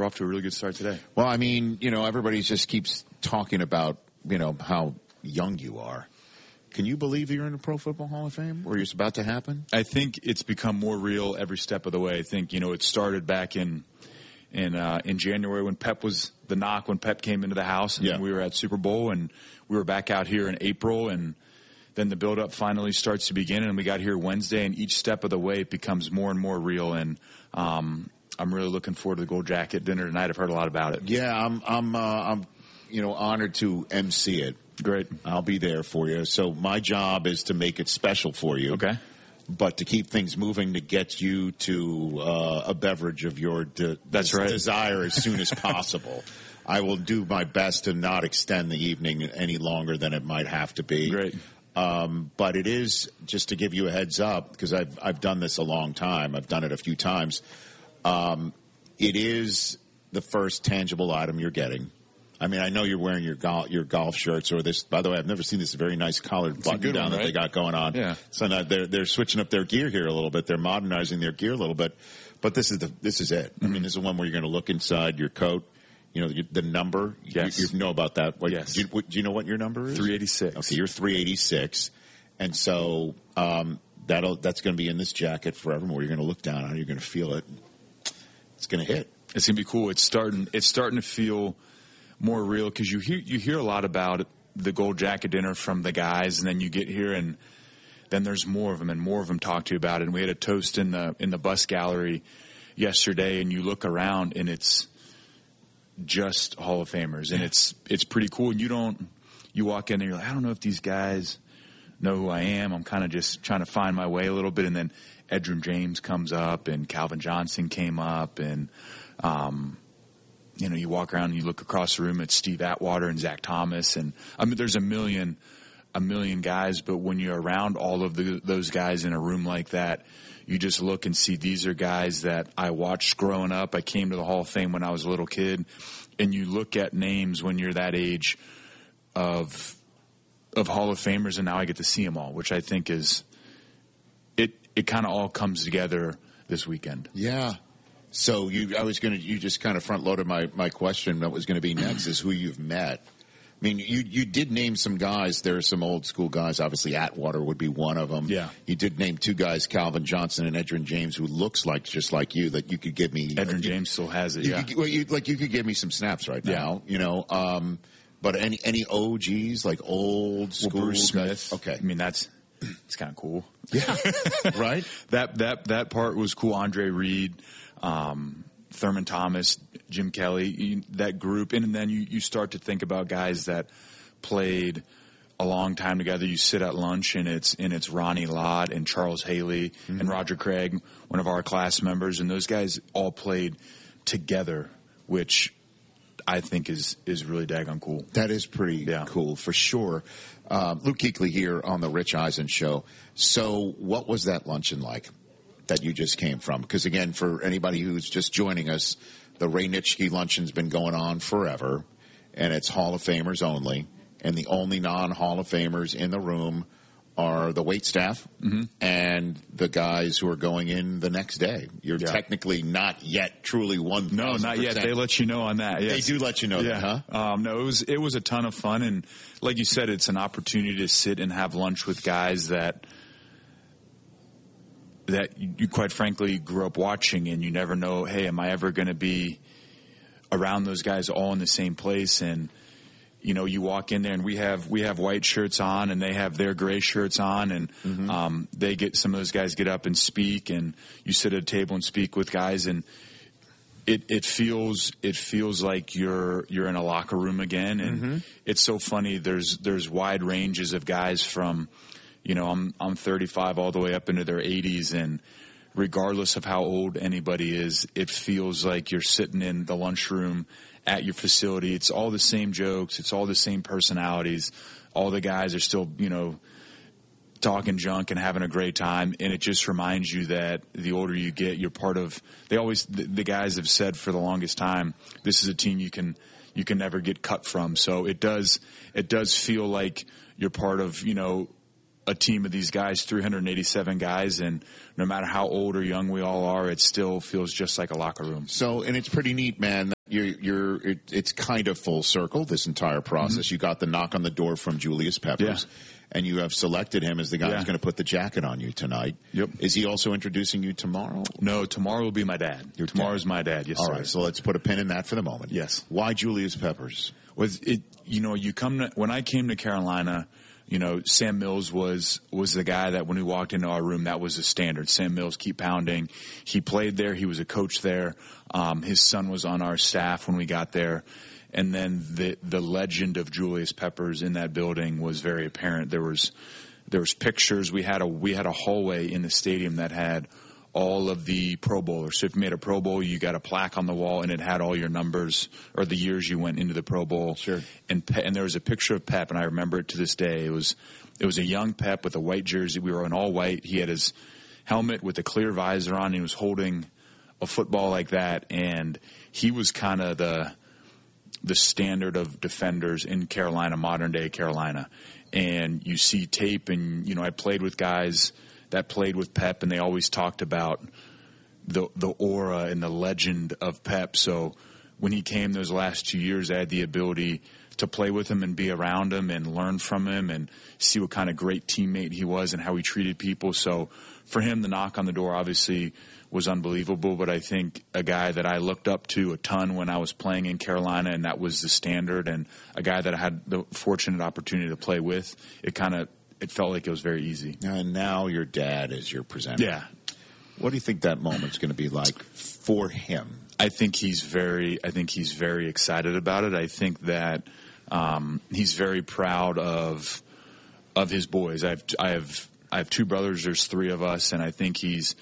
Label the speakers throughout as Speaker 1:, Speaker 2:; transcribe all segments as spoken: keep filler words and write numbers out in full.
Speaker 1: we're off to a really good start today.
Speaker 2: Well, I mean, you know, everybody just keeps talking about, you know, how young you are. Can you believe you're in the Pro Football Hall of Fame, or it's about to happen?
Speaker 1: I think it's become more real every step of the way. I think, you know, it started back in in uh, in January when Pep was the knock, when Pep came into the house, and
Speaker 2: yeah.
Speaker 1: then we were at Super Bowl, and we were back out here in April, and then the build-up finally starts to begin, and we got here Wednesday, and each step of the way it becomes more and more real, and um, I'm really looking forward to the Gold Jacket dinner tonight. I've heard a lot about it.
Speaker 2: Yeah, I'm, I'm, uh, I'm, you know, honored to emcee it.
Speaker 1: Great.
Speaker 2: I'll be there for you. So my job is to make it special for you.
Speaker 1: Okay.
Speaker 2: But to keep things moving to get you to uh, a beverage of your de-
Speaker 1: That's right.
Speaker 2: desire as soon as possible. I will do my best to not extend the evening any longer than it might have to be.
Speaker 1: Great.
Speaker 2: Um, but it is, just to give you a heads up, because I've, I've done this a long time. I've done it a few times. Um, it is the first tangible item you're getting. I mean, I know you're wearing your golf, your golf shirts or this. By the way, I've never seen this very nice collared button down
Speaker 1: one,
Speaker 2: that
Speaker 1: right?
Speaker 2: they got going on.
Speaker 1: Yeah.
Speaker 2: So now they're they're switching up their gear here a little bit. They're modernizing their gear a little bit. But this is the this is it. Mm-hmm. I mean, this is one where you're going to look inside your coat. You know, the number.
Speaker 1: Yes.
Speaker 2: You, you know about that. What,
Speaker 1: yes.
Speaker 2: Do you, do you know what your number is?
Speaker 1: three eighty-six.
Speaker 2: Okay, you're three eighty-six, and so um, that'll that's going to be in this jacket forevermore. You're going to look down on it. You're going to feel it. It's going to hit.
Speaker 1: It's going to be cool. It's starting. It's starting to feel more real because you hear you hear a lot about the Gold Jacket dinner from the guys, and then you get here and then there's more of them, and more of them talk to you about it. And we had a toast in the in the bus gallery yesterday, and you look around and it's just Hall of Famers, and it's it's pretty cool. And you don't you walk in there, you're like, I don't know if these guys know who I am. I'm kind of just trying to find my way a little bit. And then Edgerrin James comes up, and Calvin Johnson came up, and um, you know, you walk around and you look across the room at Steve Atwater and Zach Thomas, and I mean, there's a million a million guys. But when you're around all of the, those guys in a room like that, you just look and see these are guys that I watched growing up. I came to the Hall of Fame when I was a little kid, and you look at names when you're that age of of Hall of Famers, and now I get to see them all, which I think is it. It kind of all comes together this weekend.
Speaker 2: Yeah. So you, I was going to, you just kind of front loaded my my question that was going to be next is who you've met. I mean, you you did name some guys. There are some old school guys. Obviously, Atwater would be one of them.
Speaker 1: Yeah.
Speaker 2: You did name two guys, Calvin Johnson and Edgerrin James, who looks like just like you. That you could give me.
Speaker 1: Edgerrin
Speaker 2: uh,
Speaker 1: James still has it.
Speaker 2: You
Speaker 1: Yeah.
Speaker 2: Could, well, you, like you could give me some snaps right
Speaker 1: Yeah.
Speaker 2: now. You know. Um, but any any O Gs like old school
Speaker 1: Well, Bruce
Speaker 2: guys?
Speaker 1: Smith.
Speaker 2: Okay.
Speaker 1: I mean, that's it's kind of cool.
Speaker 2: Yeah. Right.
Speaker 1: That that that part was cool. Andre Reed, um, Thurman Thomas, Jim Kelly, you, that group, and then you you start to think about guys that played a long time together. You sit at lunch, and it's and it's Ronnie Lott and Charles Haley mm-hmm. and Roger Craig, one of our class members, and those guys all played together, which I think is is really daggone cool.
Speaker 2: That is pretty
Speaker 1: yeah.
Speaker 2: cool for sure. Um, Luke Kuechly here on the Rich Eisen Show. So, what was that luncheon like that you just came from? Because again, for anybody who's just joining us, the Ray Nitschke luncheon's been going on forever, and it's Hall of Famers only. And the only non-Hall of Famers in the room are the wait staff
Speaker 1: mm-hmm.
Speaker 2: and the guys who are going in the next day. You're
Speaker 1: yeah.
Speaker 2: technically not yet truly one.
Speaker 1: No, not yet. They let you know on that. Yes.
Speaker 2: They do let you know
Speaker 1: yeah.
Speaker 2: that, huh?
Speaker 1: Um, no, it was it was a ton of fun, and like you said, it's an opportunity to sit and have lunch with guys that that you quite frankly grew up watching, and you never know. Hey, am I ever going to be around those guys all in the same place? And you know, you walk in there, and we have we have white shirts on, and they have their gray shirts on, and mm-hmm. um, they get some of those guys get up and speak, and you sit at a table and speak with guys, and it it feels it feels like you're you're in a locker room again, and
Speaker 2: mm-hmm.
Speaker 1: it's so funny. There's there's wide ranges of guys from, you know, I'm I'm thirty-five all the way up into their eighties, and regardless of how old anybody is, it feels like you're sitting in the lunchroom at your facility. It's all the same jokes. It's all the same personalities. All the guys are still, you know, talking junk and having a great time. And it just reminds you that the older you get, you're part of, they always, the, the guys have said for the longest time, this is a team you can, you can never get cut from. So it does, it does feel like you're part of, you know, a team of these guys, three hundred eighty-seven guys, and no matter how old or young we all are, it still feels just like a locker room.
Speaker 2: So, and it's pretty neat, man. That you're, you're, it, it's kind of full circle, this entire process. Mm-hmm. You got the knock on the door from Julius Peppers, yeah. and you have selected him as the guy yeah. who's going to put the jacket on you tonight.
Speaker 1: Yep.
Speaker 2: Is he also introducing you tomorrow?
Speaker 1: No, tomorrow will be my dad.
Speaker 2: Your
Speaker 1: Tomorrow's
Speaker 2: dad.
Speaker 1: my dad, yes,
Speaker 2: All
Speaker 1: sir.
Speaker 2: right, so let's put a pin in that for the moment.
Speaker 1: Yes.
Speaker 2: Why Julius Peppers?
Speaker 1: Was it, you know, you come to, when I came to Carolina, you know, Sam Mills was, was the guy that when we walked into our room, that was the standard. Sam Mills, keep pounding. He played there. He was a coach there. Um, his son was on our staff when we got there. And then the, the legend of Julius Peppers in that building was very apparent. There was, there was pictures. We had a, we had a hallway in the stadium that had all of the Pro Bowlers. So if you made a Pro Bowl, you got a plaque on the wall, and it had all your numbers or the years you went into the Pro Bowl.
Speaker 2: Sure.
Speaker 1: And Pe- and there was a picture of Pep, and I remember it to this day. It was it was a young Pep with a white jersey. We were in all white. He had his helmet with a clear visor on. And he was holding a football like that, and he was kind of the the standard of defenders in Carolina, modern day Carolina. And you see tape, and you know I played with guys that played with Pep, and they always talked about the the aura and the legend of Pep. So when he came those last two years, I had the ability to play with him and be around him and learn from him and see what kind of great teammate he was and how he treated people. So for him, the knock on the door obviously was unbelievable, but I think a guy that I looked up to a ton when I was playing in Carolina, and that was the standard, and a guy that I had the fortunate opportunity to play with, it kind of it felt like it was very easy.
Speaker 2: And now your dad is your presenter.
Speaker 1: Yeah.
Speaker 2: What do you think that moment's going to be like for him?
Speaker 1: I think he's very, I think he's very excited about it. I think that um, he's very proud of of his boys. I have, I have, I have two brothers. There's three of us, and I think he's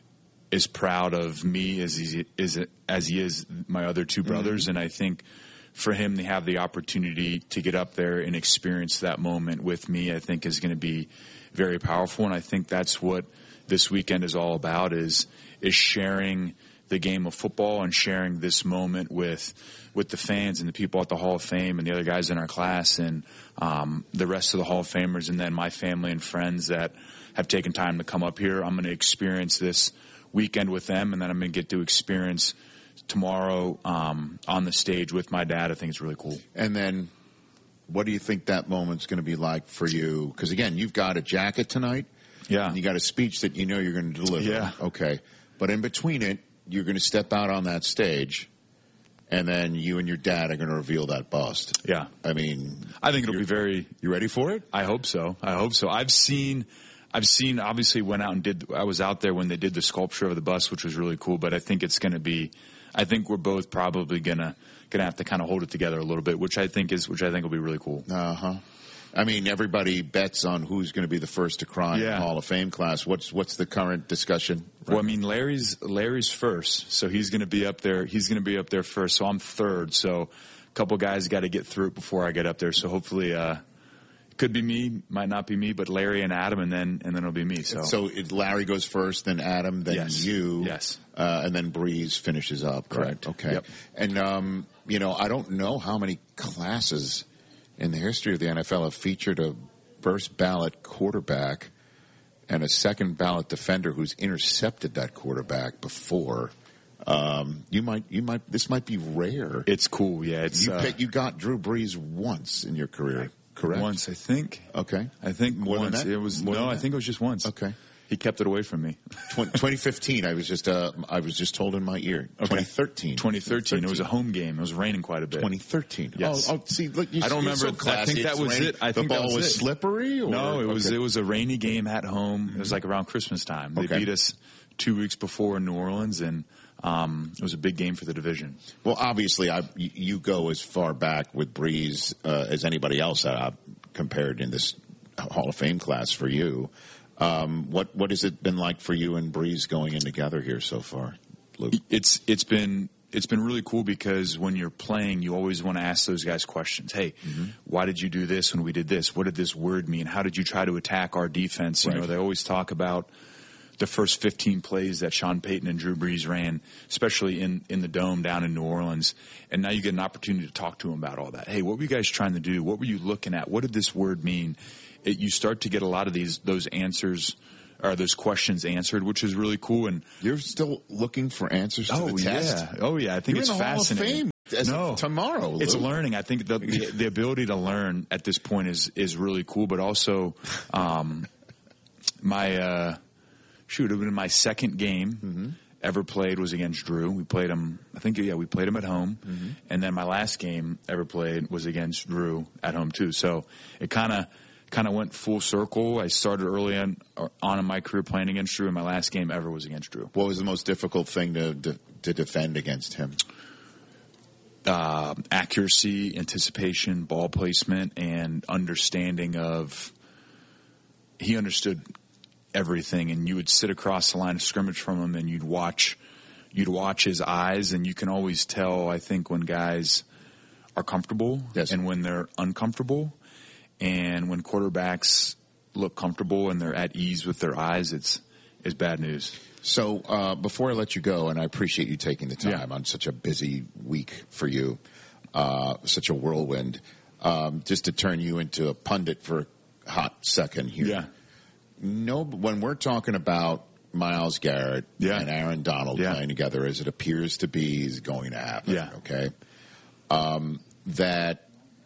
Speaker 1: as proud of me as he is as he is my other two brothers. Mm-hmm. And I think for him to have the opportunity to get up there and experience that moment with me, I think is going to be very powerful. And I think that's what this weekend is all about, is is sharing the game of football and sharing this moment with with the fans and the people at the Hall of Fame and the other guys in our class and um, the rest of the Hall of Famers, and then my family and friends that have taken time to come up here. I'm going to experience this weekend with them, and then I'm going to get to experience tomorrow um, on the stage with my dad. I think it's really cool.
Speaker 2: And then what do you think that moment's going to be like for you? Because, again, you've got a jacket tonight.
Speaker 1: Yeah.
Speaker 2: And you got a speech that you know you're going to deliver.
Speaker 1: Yeah.
Speaker 2: Okay. But in between it, you're going to step out on that stage, and then you and your dad are going to reveal that bust.
Speaker 1: Yeah.
Speaker 2: I mean,
Speaker 1: I think it'll be very...
Speaker 2: You ready for it?
Speaker 1: I hope so. I hope so. I've seen... I've seen, obviously went out and did, I was out there when they did the sculpture of the bus, which was really cool, but I think it's going to be, I think we're both probably going to, going to have to kind of hold it together a little bit, which I think is, which I think will be really cool.
Speaker 2: Uh-huh. I mean, everybody bets on who's going to be the first to cry
Speaker 1: yeah.
Speaker 2: in the Hall of Fame class. What's, what's the current discussion? Right?
Speaker 1: Well, I mean, Larry's, Larry's first, so he's going to be up there, he's going to be up there first, so I'm third, so a couple guys got to get through it before I get up there, so hopefully, uh, could be me, might not be me, but Larry and Adam, and then and then it'll be me. So,
Speaker 2: so it, Larry goes first, then Adam, then
Speaker 1: yes.
Speaker 2: you,
Speaker 1: yes,
Speaker 2: uh, and then Breeze finishes up.
Speaker 1: Correct.
Speaker 2: Right? Okay.
Speaker 1: Yep.
Speaker 2: And um, you know, I don't know how many classes in the history of the N F L have featured a first ballot quarterback and a second ballot defender who's intercepted that quarterback before. Um, you might, you might, this might be rare.
Speaker 1: It's cool. Yeah, it's
Speaker 2: you,
Speaker 1: uh,
Speaker 2: pick, you got Drew Brees once in your career. Correct.
Speaker 1: Once, I think.
Speaker 2: Okay.
Speaker 1: I think
Speaker 2: More
Speaker 1: once.
Speaker 2: than that?
Speaker 1: It was
Speaker 2: More
Speaker 1: no.
Speaker 2: than
Speaker 1: I
Speaker 2: that?
Speaker 1: think it was just once.
Speaker 2: Okay.
Speaker 1: He kept it away from me.
Speaker 2: twenty fifteen. I was just. Uh, I was just told in my ear.
Speaker 1: Okay.
Speaker 2: twenty thirteen.
Speaker 1: twenty thirteen. It was a home game. It was raining quite a bit.
Speaker 2: twenty thirteen.
Speaker 1: Yes.
Speaker 2: Oh, oh see, look. You,
Speaker 1: I don't
Speaker 2: you're
Speaker 1: remember.
Speaker 2: So
Speaker 1: I think that was
Speaker 2: raining.
Speaker 1: it. I
Speaker 2: the
Speaker 1: think
Speaker 2: ball
Speaker 1: that was,
Speaker 2: was
Speaker 1: it.
Speaker 2: slippery. Or?
Speaker 1: No, it was.
Speaker 2: Okay.
Speaker 1: It was a rainy game at home. It was like around Christmas time. They
Speaker 2: Okay.
Speaker 1: beat us two weeks before in New Orleans, and um, it was a big game for the division.
Speaker 2: Well, obviously, I, you go as far back with Breeze uh, as anybody else that I've compared in this Hall of Fame class for you. Um, what what has it been like for you and Breeze going in together here so far, Luke?
Speaker 1: It's it's been it's been really cool because when you're playing, you always want to ask those guys questions. Hey, mm-hmm. why did you do this when we did this? What did this word mean? How did you try to attack our defense? You
Speaker 2: right.
Speaker 1: know, they always talk about the first fifteen plays that Sean Payton and Drew Brees ran, especially in, in the Dome down in New Orleans. And now you get an opportunity to talk to them about all that. Hey, what were you guys trying to do? What were you looking at? What did this word mean? It, you start to get a lot of these those answers or those questions answered, which is really cool. And
Speaker 2: you're still looking for answers to
Speaker 1: oh,
Speaker 2: the test?
Speaker 1: Yeah. Oh, yeah. I think
Speaker 2: you're
Speaker 1: it's
Speaker 2: in the
Speaker 1: fascinating.
Speaker 2: Hall of Fame as
Speaker 1: no,
Speaker 2: tomorrow. Lou.
Speaker 1: It's learning. I think the, the the ability to learn at this point is is really cool, but also um, my uh, shoot, it would have been my second game mm-hmm. ever played was against Drew. We played him. I think yeah, we played him at home, mm-hmm. and then my last game ever played was against Drew at home too. So it kind of. kind of went full circle. I started early on, on in my career playing against Drew, and my last game ever was against Drew.
Speaker 2: What was the most difficult thing to to, to defend against him?
Speaker 1: Uh, accuracy, anticipation, ball placement, and understanding of he understood everything. And you would sit across the line of scrimmage from him, and you'd watch you'd watch his eyes, and you can always tell, I think, when guys are comfortable
Speaker 2: yes.
Speaker 1: and when they're uncomfortable. And when quarterbacks look comfortable and they're at ease with their eyes, it's it's bad news.
Speaker 2: So uh, before I let you go, and I appreciate you taking the time
Speaker 1: yeah.
Speaker 2: on such a busy week for you, uh, such a whirlwind, um, just to turn you into a pundit for a hot second here.
Speaker 1: Yeah.
Speaker 2: No, when we're talking about Myles Garrett
Speaker 1: yeah.
Speaker 2: and Aaron Donald
Speaker 1: yeah.
Speaker 2: playing together, as it appears to be is going to happen,
Speaker 1: yeah.
Speaker 2: okay, um, that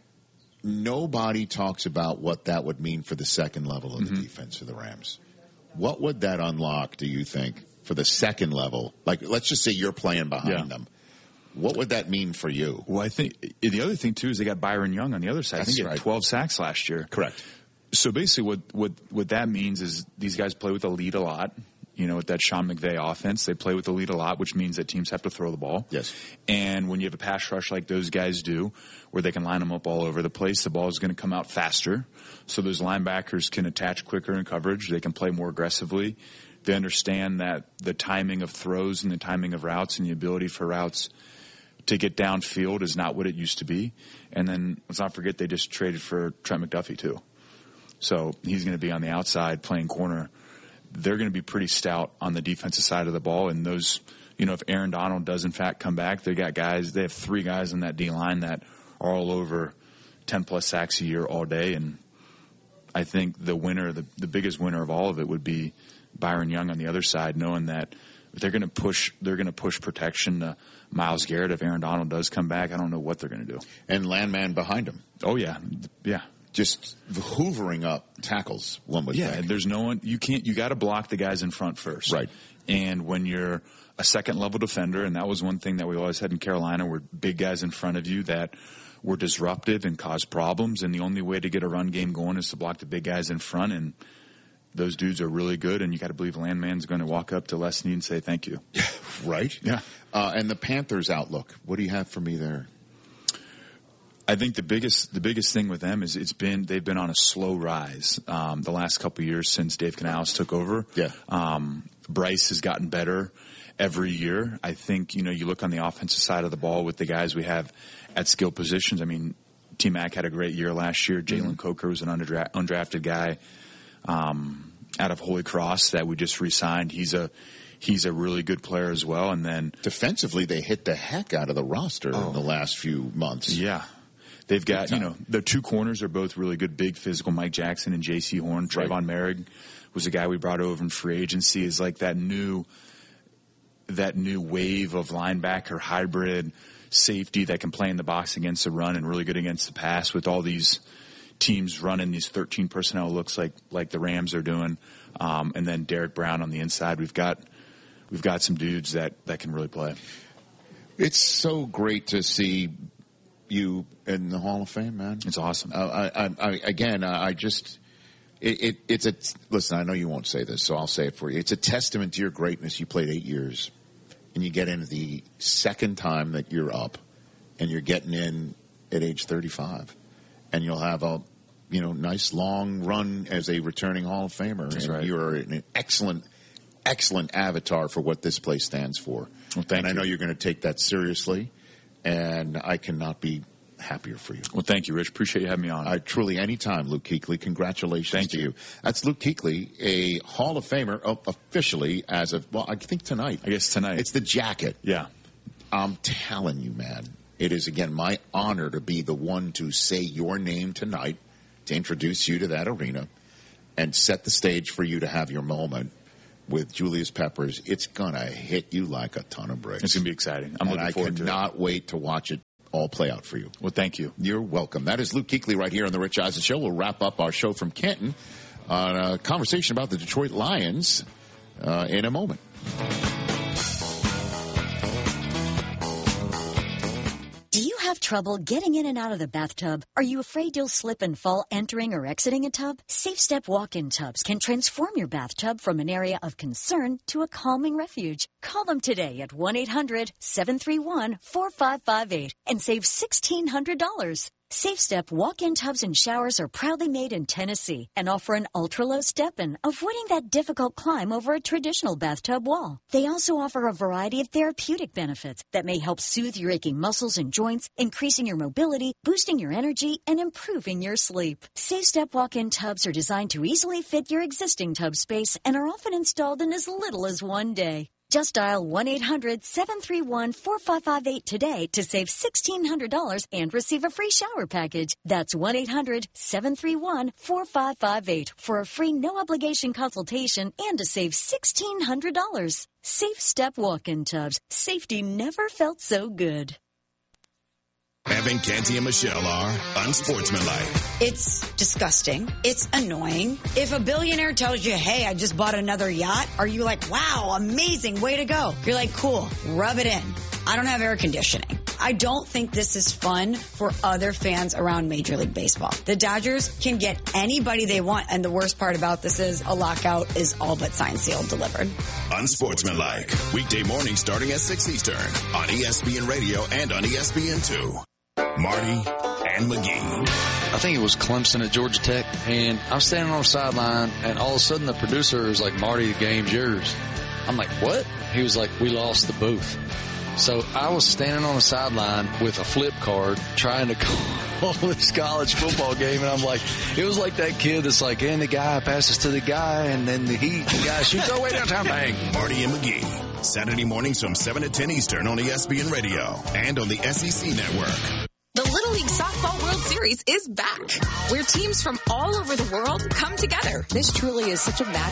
Speaker 2: nobody talks about what that would mean for the second level of the mm-hmm. defense for the Rams. What would that unlock, do you think, for the second level? Like, let's just say you're playing behind yeah. them. What would that mean for you?
Speaker 1: Well, I think the other thing, too, is they got Byron Young on the other side.
Speaker 2: That's
Speaker 1: I think he had
Speaker 2: right.
Speaker 1: twelve sacks last year.
Speaker 2: Correct.
Speaker 1: So basically what, what, what that means is these guys play with the lead a lot. You know, with that Sean McVay offense, they play with the lead a lot, which means that teams have to throw the ball.
Speaker 2: Yes.
Speaker 1: And when you have a pass rush like those guys do, where they can line them up all over the place, the ball is going to come out faster. So those linebackers can attach quicker in coverage. They can play more aggressively. They understand that the timing of throws and the timing of routes and the ability for routes to get downfield is not what it used to be. And then let's not forget they just traded for Trent McDuffie too. So he's going to be on the outside playing corner. They're going to be pretty stout on the defensive side of the ball. And those, you know, if Aaron Donald does in fact come back, they got guys, they have three guys in that D line that are all over ten plus sacks a year all day. And I think the winner, the, the biggest winner of all of it would be Byron Young on the other side, knowing that if they're going to push, they're going to push protection to Myles Garrett. If Aaron Donald does come back, I don't know what they're going to do.
Speaker 2: And Landman behind him.
Speaker 1: Oh yeah. Yeah.
Speaker 2: Just hoovering up tackles, one would
Speaker 1: yeah,
Speaker 2: think.
Speaker 1: Yeah, there's no one, you can't, you got to block the guys in front first.
Speaker 2: Right.
Speaker 1: And when you're a second level defender, and that was one thing that we always had in Carolina, were big guys in front of you that were disruptive and caused problems. And the only way to get a run game going is to block the big guys in front. And those dudes are really good. And you got to believe Landman's going to walk up to Les Snead and say thank you.
Speaker 2: Right.
Speaker 1: Yeah.
Speaker 2: Uh, and the Panthers outlook. What do you have for me there?
Speaker 1: I think the biggest the biggest thing with them is it's been they've been on a slow rise um, the last couple of years since Dave Canales took over.
Speaker 2: Yeah.
Speaker 1: Um, Bryce has gotten better every year. I think, you know, you look on the offensive side of the ball with the guys we have at skill positions. I mean, T-Mac had a great year last year. Jalen mm-hmm. Coker was an undra- undrafted guy um, out of Holy Cross that we just re-signed. He's a He's a really good player as well. And then
Speaker 2: defensively, they hit the heck out of the roster
Speaker 1: oh,
Speaker 2: in the last few months.
Speaker 1: Yeah. They've got, you know, the two corners are both really good, big physical. Mike Jackson and J C Horn. Trayvon
Speaker 2: right.
Speaker 1: Merrick was a guy we brought over in free agency. Is like that new, that new wave of linebacker hybrid safety that can play in the box against the run and really good against the pass. With all these teams running these thirteen personnel looks like like the Rams are doing, um, and then Derek Brown on the inside. We've got we've got some dudes that that can really play.
Speaker 2: It's so great to see you in the Hall of Fame, man.
Speaker 1: It's awesome.
Speaker 2: Uh, I, I, I, again, I just, it, it, it's a, listen, I know you won't say this, so I'll say it for you. It's a testament to your greatness. You played eight years, and you get in the second time that you're up, and you're getting in at age thirty-five, and you'll have a, you know, nice long run as a returning Hall of Famer.
Speaker 1: That's
Speaker 2: and
Speaker 1: right.
Speaker 2: You're an excellent, excellent avatar for what this place stands for.
Speaker 1: Well, thank
Speaker 2: and
Speaker 1: you.
Speaker 2: I know you're going to take that seriously. And I cannot be happier for you.
Speaker 1: Well, thank you, Rich. Appreciate you having me on.
Speaker 2: I truly, anytime, Luke Kuechly. Congratulations
Speaker 1: thank
Speaker 2: to
Speaker 1: you.
Speaker 2: you. That's Luke Kuechly, a Hall of Famer, oh, officially as of, well, I think tonight.
Speaker 1: I guess tonight.
Speaker 2: It's the jacket.
Speaker 1: Yeah.
Speaker 2: I'm telling you, man, it is, again, my honor to be the one to say your name tonight, to introduce you to that arena, and set the stage for you to have your moment with Julius Peppers. It's going to hit you like a ton of bricks.
Speaker 1: It's going to be exciting. I'm
Speaker 2: and
Speaker 1: looking forward to it.
Speaker 2: I cannot wait to watch it all play out for you.
Speaker 1: Well, thank you.
Speaker 2: You're welcome. That is Luke Kuechly right here on the Rich Eisen Show. We'll wrap up our show from Canton on a conversation about the Detroit Lions uh, in a moment.
Speaker 3: Do you have trouble getting in and out of the bathtub? Are you afraid you'll slip and fall entering or exiting a tub? Safe Step walk-in tubs can transform your bathtub from an area of concern to a calming refuge. Call them today at one eight hundred seven three one four five five eight and save sixteen hundred dollars. Safe Step walk-in tubs and showers are proudly made in Tennessee and offer an ultra-low step-in, avoiding that difficult climb over a traditional bathtub wall. They also offer a variety of therapeutic benefits that may help soothe your aching muscles and joints, increasing your mobility, boosting your energy, and improving your sleep. Safe Step walk-in tubs are designed to easily fit your existing tub space and are often installed in as little as one day. Just dial one eight hundred seven three one four five five eight today to save sixteen hundred dollars and receive a free shower package. That's one eight hundred seven three one four five five eight for a free no-obligation consultation and to save sixteen hundred dollars. Safe Step walk-in tubs. Safety never felt so good.
Speaker 4: Evan, Canty, and Michelle are unsportsmanlike.
Speaker 5: It's disgusting. It's annoying. If a billionaire tells you, hey, I just bought another yacht, are you like, wow, amazing, way to go? You're like, cool, rub it in. I don't have air conditioning. I don't think this is fun for other fans around Major League Baseball. The Dodgers can get anybody they want, and the worst part about this is a lockout is all but signed, sealed, delivered.
Speaker 4: Unsportsmanlike. Weekday morning starting at six Eastern on E S P N Radio and on E S P N two. Marty and McGee.
Speaker 6: I think it was Clemson at Georgia Tech, and I'm standing on the sideline, and all of a sudden the producer is like, Marty, the game's yours. I'm like, what? He was like, we lost the booth. So I was standing on the sideline with a flip card trying to call this college football game, and I'm like, it was like that kid that's like, and the guy passes to the guy, and then the heat, the guy shoots, oh, way downtown, bang.
Speaker 4: Marty and McGee, Saturday mornings from seven to ten Eastern on E S P N Radio and on the S E C Network.
Speaker 7: The Little League Softball World Series is back, where teams from all over the world come together.
Speaker 8: This truly is such a match